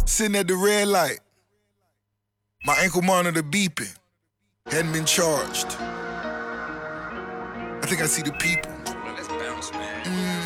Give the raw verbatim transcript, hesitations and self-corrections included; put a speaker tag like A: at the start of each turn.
A: Sitting at the red light. My ankle monitor beeping. Hadn't been charged. I think I see the people.
B: Let's bounce, man.
A: Mm.